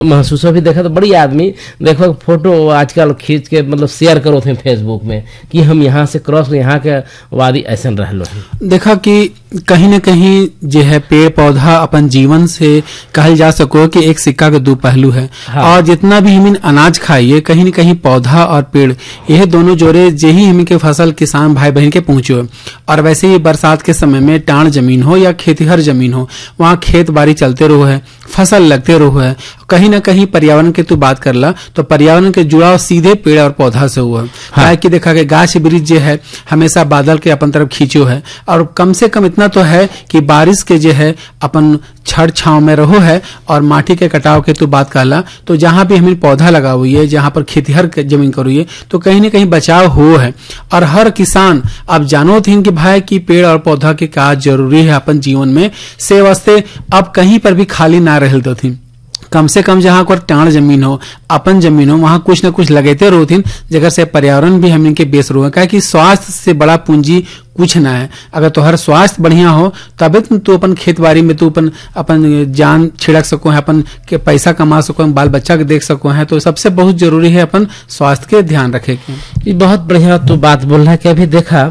महसूस भी देखा तो बड़ी आदमी देखो फोटो आजकल खींच के मतलब शेयर करो थे फेसबुक में कि हम यहाँ से क्रॉस यहाँ के वादी ऐसा रह लो। देखा कि कहीं न कहीं जो है पेड़ पौधा अपन जीवन से कहल जा सको कि एक सिक्का के दो पहलू है। हाँ। और जितना भी हमें अनाज खाइए कहीं न कहीं पौधा और पेड़ यह दोनों जोड़े जेही हमें के फसल किसान भाई बहन के पहुंचे। और वैसे ही बरसात के समय में टाण जमीन हो या खेतीहर जमीन हो वहाँ खेत बाड़ी चलते रहो है, फसल लगते रहो है। कहीं न कहीं पर्यावरण के तू बात करला तो पर्यावरण के जुड़ाव सीधे पेड़ और पौधा से हुआ। हाँ। कि देखा कि गाछ वृक्ष जो है हमेशा बादल के अपन तरफ खींचो है और कम से कम इतना तो है कि बारिश के जो है अपन छड़ छांव में रहो है। और माटी के कटाव के तू बात करला तो जहां भी हमें पौधा लगा हुई है, जहां पर खेतीहर जमीन करो है तो कहीं न कहीं बचाव हो है। और हर किसान अब जानो थी कि भाई की पेड़ और पौधा के का जरूरी है अपन जीवन में से वास्ते अब कहीं पर भी खाली ना रहल तो थी। कम से कम जहां पर टाण जमीन हो अपन जमीन हो वहां कुछ न कुछ लगेते रोथिन जगह से पर्यावरण भी हम इनके बेस रो है। क्या कि स्वास्थ्य से बड़ा पूंजी कुछ ना है। अगर तुम्हारा स्वास्थ्य बढ़िया हो तबे तू अपन खेतबाड़ी में तू अपन जान छिड़क सको है, अपन के पैसा कमा सको, बाल बच्चा के देख सको है। तो सबसे बहुत जरूरी है अपन स्वास्थ्य के ध्यान रखे के। ये बहुत बढ़िया तो बात बोल रहा है कि अभी देखा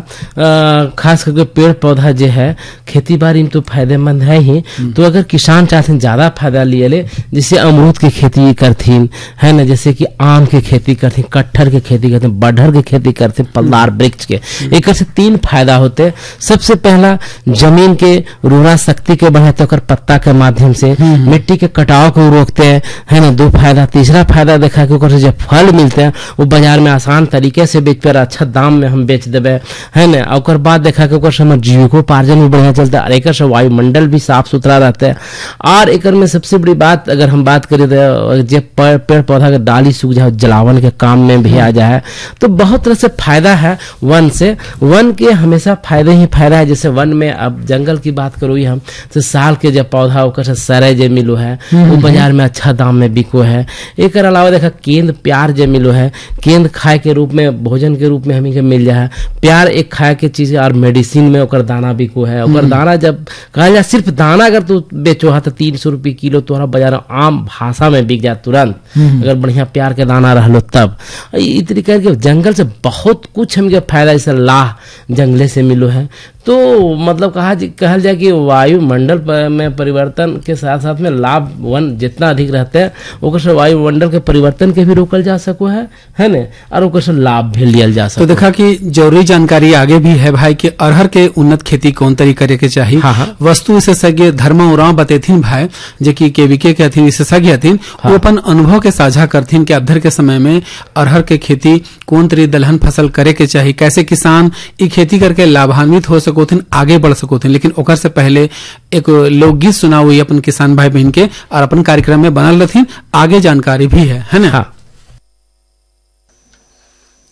खास करके पेड़ पौधा जो है खेती बाड़ी में तो फायदेमंद है ही। तो अगर किसान चाहते ज्यादा फायदा लिए ले जैसे अमरूद की खेती करथिन है ना, जैसे कि आम की खेती करथिन, कटहर की खेती करथिन, बड़हर की खेती करथिन, फलदार वृक्ष के एक से तीन फायदा होते। सबसे पहला जमीन के उर्वरा शक्ति के बढ़ाते कर पत्ता के माध्यम से मिट्टी के कटाव को रोकते हैं है ना, दो फायदा। तीसरा फायदा देखा कि ओकर से जब फल मिलते हैं वो बाजार में आसान तरीके से बेच पर अच्छा दाम में हम बेच देवे है ना। और बाद देखा कि ओकर से हमारे जीविकोपार्जन भी बढ़िया चलता है, एक से वायुमंडल भी साफ सुथरा रहता है। और एक में सबसे बड़ी बात अगर हम बात करें तो जब पेड़ पौधा के डाली सूख जाए जलावन के काम में भी आ जाए तो बहुत तरह से फायदा है वन से। वन के हमेशा फायदे ही फायदा है। जैसे वन में अब जंगल की बात करो हम तो साल के जब पौधा ओकर से सरे जे मिलो है वो बाजार में अच्छा दाम में बिको है। एक अलावा देखा केंद्र प्यार जे मिलो है, केंद्र खाए के रूप में भोजन के रूप में हमें के मिल जाए। प्यार एक खाए के चीज और मेडिसिन में ओकर दाना बिको है। ओकर दाना जब कहा जाए सिर्फ दाना अगर तू बेचो है तो 300 रुपये किलो तोहरा बाजार आम भाषा में बिक जाए तुरंत अगर बढ़िया प्यार के दाना रहलो तब। इस तरीके के जंगल से बहुत कुछ हमके फायदा जैसे लाह जंगले से मिलो है। तो मतलब कहल जाए कि वायुमंडल में परिवर्तन के साथ साथ में लाभ वन जितना अधिक रहते हैं ओकर से वायुमंडल के परिवर्तन के भी रोकल जा सको है ना, और ओकर से लाभ भी लियल जा सको। तो देखा कि जरूरी जानकारी आगे भी है भाई कि अरहर के उन्नत खेती कौन तरीके करे के चाहिए। हाँ। वस्तु विशेषज्ञ धर्म उराव बतेथिन भाई जो कि केवीके के अथीन विशेषज्ञ हथिन। हाँ। वो अपन अनुभव के साझा करथिन कि अधर के समय में अरहर के खेती कौन तरी दलहन फसल करे के चाहिए, कैसे किसान ये खेती करके लाभान्वित हो सकोथिन, आगे बढ़ सकोथिन। लेकिन ओकर से पहले एक लोकगीत सुना हुई अपन किसान भाई बहन के और अपन कार्यक्रम में बनल रहथिन, आगे जानकारी भी है ना। हाँ।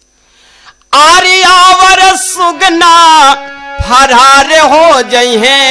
आर्यावर सुगना फरार हो जई है